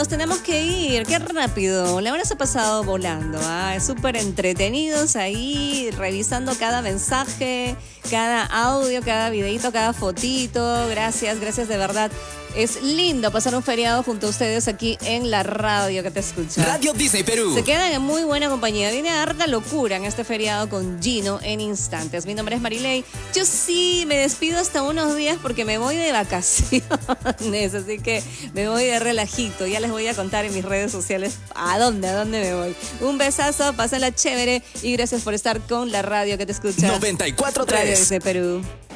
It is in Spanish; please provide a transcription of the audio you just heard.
nos tenemos que ir. Qué rápido. La hora se ha pasado volando. Súper entretenidos ahí, revisando cada mensaje, cada audio, cada videito, cada fotito. Gracias de verdad. Es lindo pasar un feriado junto a ustedes aquí en la radio que te escucha. Radio Disney Perú. Se quedan en muy buena compañía. Viene harta locura en este feriado con Gino en instantes. Mi nombre es Marilei. Yo sí me despido hasta unos días porque me voy de vacaciones. Así que me voy de relajito. Ya les voy a contar en mis redes sociales a dónde me voy. Un besazo, pásenla chévere y gracias por estar con la radio que te escucha. 94.3 Radio Disney Perú.